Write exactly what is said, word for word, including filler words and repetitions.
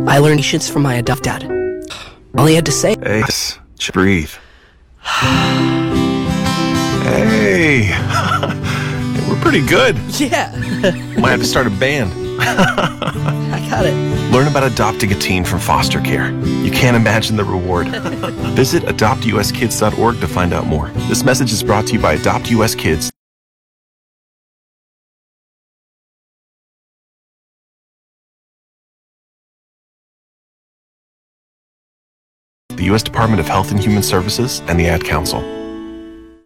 I learned patience from my adopt dad. All he had to say... Hey, just breathe. Hey! We're pretty good. Yeah. Might have to start a band. I got it. Learn about adopting a teen from foster care. You can't imagine the reward. Visit adopt u s kids dot org to find out more. This message is brought to you by Adopt U S Kids. The U S Department of Health and Human Services and the Ad Council.